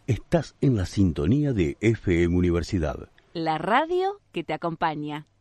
Estás en la sintonía de FM Universidad. La radio que te acompaña.